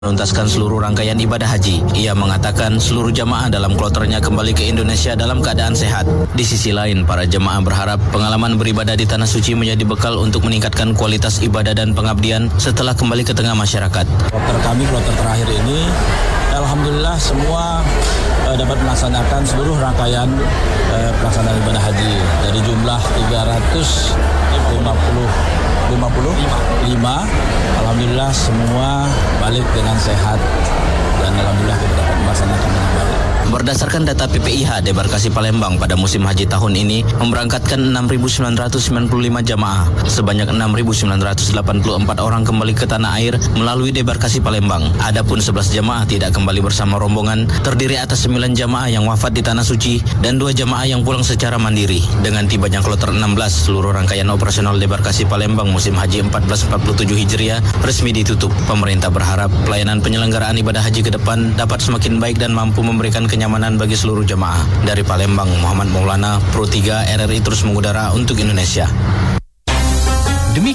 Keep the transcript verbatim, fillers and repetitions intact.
menuntaskan seluruh rangkaian ibadah haji. Ia mengatakan seluruh jamaah dalam kloternya kembali ke Indonesia dalam keadaan sehat. Di sisi lain, para jemaah berharap pengalaman beribadah di Tanah Suci menjadi bekal untuk meningkatkan kualitas ibadah dan pengabdian setelah kembali ke tengah masyarakat. Kloter kami, kloter terakhir ini, alhamdulillah semua eh, dapat melaksanakan seluruh rangkaian eh, pelaksanaan ibadah haji dari jumlah tiga ratus lima puluh lima. Alhamdulillah semua balik dengan sehat dan alhamdulillah kita dapat melaksanakan dengan baik. Berdasarkan data P P I H Debarkasi Palembang pada musim haji tahun ini memberangkatkan enam ribu sembilan ratus sembilan puluh lima jamaah. Sebanyak enam ribu sembilan ratus delapan puluh empat orang kembali ke tanah air melalui Debarkasi Palembang. Adapun sebelas jamaah tidak kembali bersama rombongan, terdiri atas sembilan jamaah yang wafat di Tanah Suci dan dua jamaah yang pulang secara mandiri. Dengan tibanya kloter enam belas, seluruh rangkaian operasional Debarkasi Palembang musim haji seribu empat ratus empat puluh tujuh Hijriah resmi ditutup. Pemerintah berharap pelayanan penyelenggaraan ibadah haji ke depan dapat semakin baik dan mampu memberikan kenyamanan bagi seluruh jemaah. Dari Palembang, Muhammad Maulana, Pro tiga R R I terus mengudara untuk Indonesia.